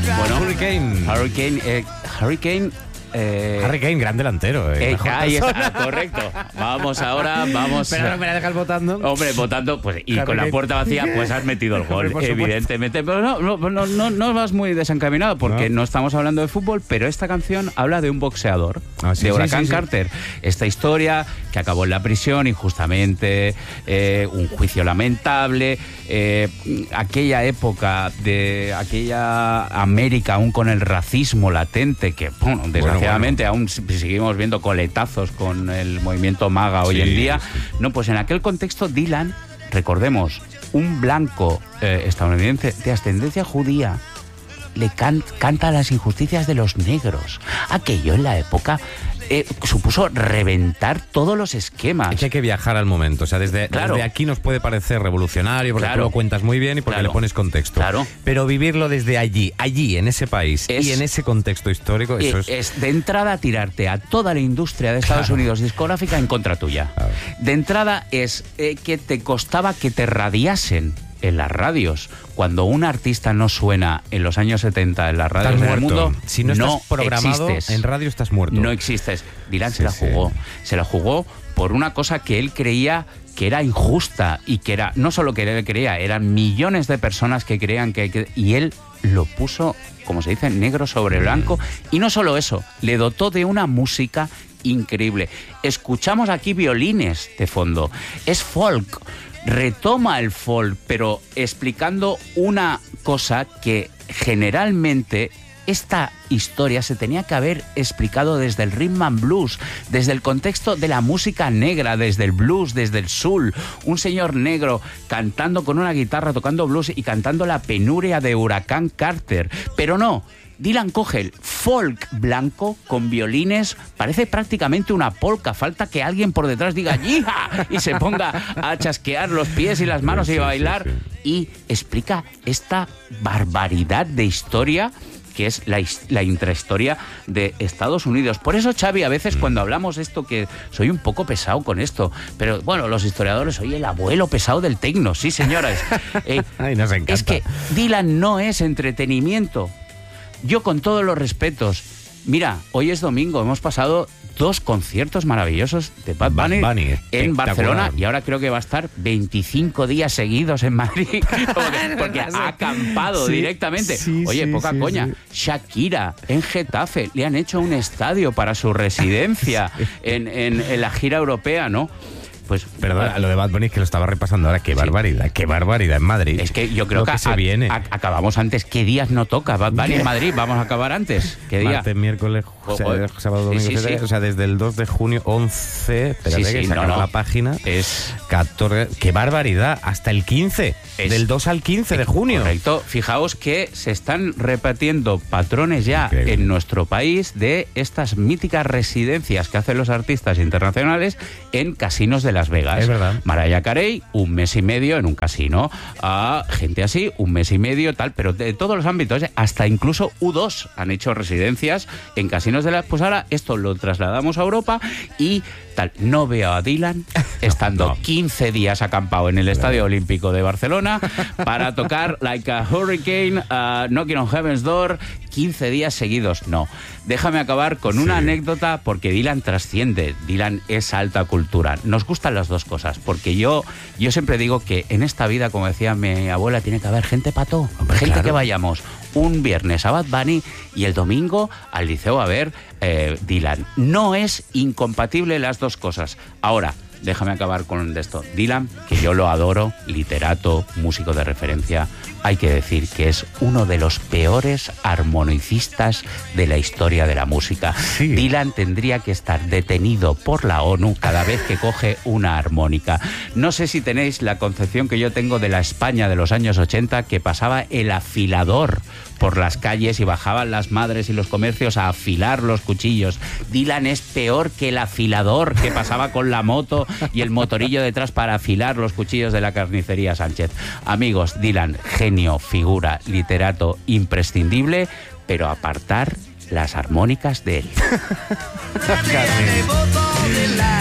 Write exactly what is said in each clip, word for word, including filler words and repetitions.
Bueno, Hurricane. Hurricane, eh, Hurricane. Eh, Harry Kane, gran delantero. Eh, eh, ahí está, correcto. Vamos ahora, vamos. Pero no me la dejas votando. Hombre, votando, pues, y Harry con la Kane. puerta vacía, pues has metido el gol, Hombre, por evidentemente. Pero no, no, no, no, no vas muy desencaminado, porque no. No. no estamos hablando de fútbol, pero esta canción habla de un boxeador, Ah, sí, de sí, Huracán sí, sí. Carter. Esta historia que acabó en la prisión injustamente, eh, un juicio lamentable, eh, aquella época de aquella América aún con el racismo latente, que, bueno, desgraciadamente bueno. aún seguimos viendo coletazos con el movimiento MAGA hoy Sí, en día. sí. No, pues en aquel contexto Dylan, recordemos, un blanco eh, estadounidense de ascendencia judía, le can canta las injusticias de los negros. Aquello en la época eh, supuso reventar todos los esquemas. Es que hay que viajar al momento. O sea, desde, Claro. desde aquí nos puede parecer revolucionario porque Claro. tú lo cuentas muy bien y porque Claro. le pones contexto. Claro. Pero vivirlo desde allí, allí, en ese país Es- y en ese contexto histórico, eso Eh, es... es de entrada tirarte a toda la industria de Estados Claro. Unidos discográfica en contra tuya. Claro. De entrada es eh, que te costaba que te radiasen en las radios. Cuando un artista no suena en los años setenta en las radios Estás del muerto. mundo, Si no estás programado existes. en radio, estás muerto. No existes. Dylan Sí, se la sí. jugó. Se la jugó por una cosa que él creía que era injusta y que era, no solo que él creía, eran millones de personas que creían que, que y él lo puso, como se dice, negro sobre blanco. Y no solo eso, le dotó de una música increíble. Escuchamos aquí violines de fondo. Es folk. Retoma el folk, pero explicando una cosa que generalmente esta historia se tenía que haber explicado desde el rhythm and blues, desde el contexto de la música negra, desde el blues, desde el soul. Un señor negro cantando con una guitarra, tocando blues y cantando la penuria de Huracán Carter. Pero no, Dylan coge el folk blanco con violines, parece prácticamente una polka, falta que alguien por detrás diga ¡yija! Y se ponga a chasquear los pies y las manos Sí, y a sí, bailar, sí. y explica esta barbaridad de historia que es la, la intrahistoria de Estados Unidos. Por eso, Xavi, a veces cuando hablamos esto, que soy un poco pesado con esto, pero bueno, los historiadores, soy el abuelo pesado del tecno, sí señores. Eh, Ay, nos encanta. es que Dylan no es entretenimiento. Yo, con todos los respetos, mira, hoy es domingo, hemos pasado dos conciertos maravillosos de Bad Bunny, Bad Bunny, en espectacular. Barcelona, y ahora creo que va a estar veinticinco días seguidos en Madrid, porque, porque ha acampado Sí, directamente. sí, Oye, sí, poca sí, coña, sí. Shakira en Getafe, le han hecho un estadio para su residencia en, en, en la gira europea, ¿no? Pues Perdón, lo de Bad Bunny es que lo estaba repasando ahora. Qué barbaridad, qué barbaridad en Madrid. es que yo creo Lo que, que se a- viene. a- acabamos antes. ¿Qué días no toca Bad Bunny en Madrid? Vamos a acabar antes. ¿Qué día? Martes, miércoles, Jo- sábado, jo- sábado, domingo, sí, sí, etcétera. sí. O sea, desde el dos de junio, once, espérate Sí, sí, que se no, acaba no. la página, Es catorce, qué barbaridad, hasta el quince, Es- del dos al quince de junio. Correcto. Fijaos que se están repartiendo patrones ya Increíble. en nuestro país de estas míticas residencias que hacen los artistas internacionales en casinos de Las Vegas. Es verdad. Mariah Carey, un mes y medio en un casino. A gente así, un mes y medio, tal, pero de todos los ámbitos, ¿eh? Hasta incluso U dos han hecho residencias en casinos de las... Pues ahora esto lo trasladamos a Europa y tal. No veo a Dylan estando no. quince días acampado en el Estadio Olímpico de Barcelona para tocar Like a Hurricane, uh, Knocking on Heaven's Door, quince días seguidos. No. Déjame acabar con una Sí. anécdota, porque Dylan trasciende. Dylan es alta cultura. Nos gustan las dos cosas, porque yo, yo siempre digo que en esta vida, como decía mi abuela, tiene que haber gente pato. Hombre, gente claro. que vayamos un viernes a Bad Bunny y el domingo al liceo a ver eh, Dylan. No es incompatible las dos cosas. Ahora, déjame acabar con esto. Dylan, que yo lo adoro, literato, músico de referencia, hay que decir que es uno de los peores armonicistas de la historia de la música. Sí. Dylan tendría que estar detenido por la ONU cada vez que coge una armónica. No sé si tenéis la concepción que yo tengo de la España de los años ochenta, que pasaba el afilador por las calles y bajaban las madres y los comercios a afilar los cuchillos. Dylan es peor que el afilador que pasaba con la moto y el motorillo detrás para afilar los cuchillos de la carnicería Sánchez. Amigos, Dylan, genio, figura, literato imprescindible, pero apartar las armónicas de él. Oh,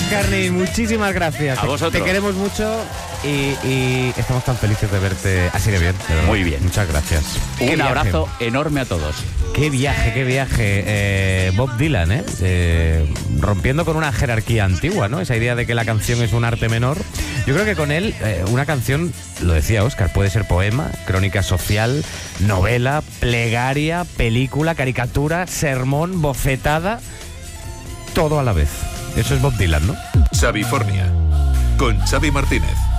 Óscar Nin, muchísimas gracias. A vosotros. Te queremos mucho y, y estamos tan felices de verte así de bien. De verdad. Muy bien. Muchas gracias. Un abrazo enorme a todos. Qué viaje, qué viaje. Eh, Bob Dylan, ¿eh? ¿eh? Rompiendo con una jerarquía antigua, ¿no? Esa idea de que la canción es un arte menor. Yo creo que con él, eh, una canción, lo decía Óscar, puede ser poema, crónica social, novela, plegaria, película, caricatura, sermón, bofetada, todo a la vez. Eso es Bob Dylan, ¿no? Xavifornia, con Xavi Martínez.